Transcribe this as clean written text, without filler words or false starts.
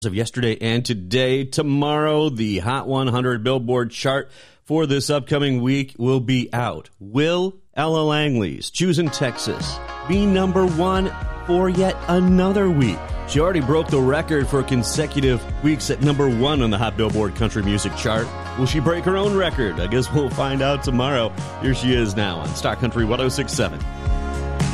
of yesterday and today. Tomorrow, the Hot 100 Billboard chart for this upcoming week will be out. Will Ella Langley's Choosing Texas be number one for yet another week? She already broke the record for consecutive weeks at number one on the Hot Billboard Country Music chart. Will she break her own record? I guess we'll find out tomorrow. Here she is now on Star Country 106.7.